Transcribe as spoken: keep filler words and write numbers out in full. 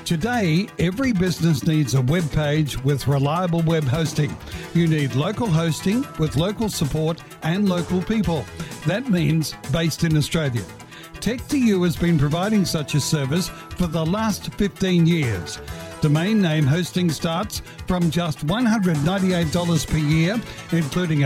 Today, every business needs a web page with reliable web hosting. You need local hosting with local support and local people. That means based in Australia. tech two u has been providing such a service for the last fifteen years. Domain name hosting starts from just one hundred ninety-eight dollars per year, including a